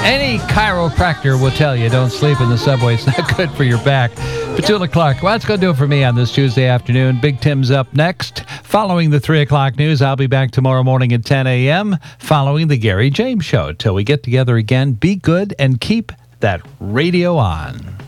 Any chiropractor will tell you don't sleep in the subway. It's not good for your back. Petula Clark, well, that's going to do it for me on this Tuesday afternoon. Big Tim's up next. Following the 3 o'clock news, I'll be back tomorrow morning at 10 a.m. following the Gary James Show. Till we get together again, be good and keep that radio on.